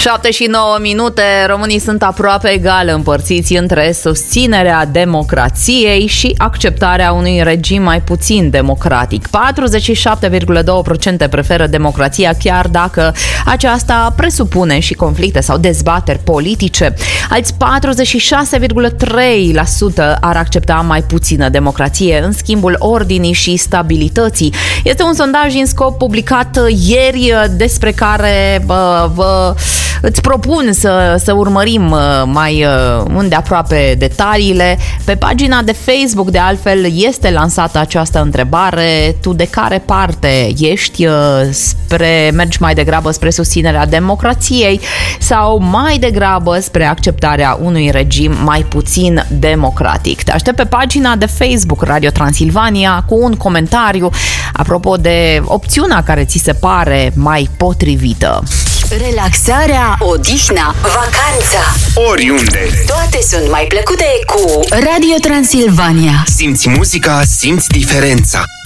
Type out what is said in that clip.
7:09. Românii sunt aproape egal împărțiți între susținerea democrației și acceptarea unui regim mai puțin democratic. 47,2% preferă democrația, chiar dacă aceasta presupune și conflicte sau dezbateri politice. Alți 46,3% ar accepta mai puțină democrație în schimbul ordinii și stabilității. Este un sondaj în scop publicat ieri, despre care îți propun să urmărim mai îndeaproape detaliile. Pe pagina de Facebook, de altfel, este lansată această întrebare: tu de care parte ești? Mergi mai degrabă spre susținerea democrației sau mai degrabă spre acceptarea unui regim mai puțin democratic? Te aștept pe pagina de Facebook Radio Transilvania cu un comentariu apropo de opțiunea care ți se pare mai potrivită. Relaxarea, odihna, vacanța, oriunde, toate sunt mai plăcute cu Radio Transilvania. Simți muzica, simți diferența.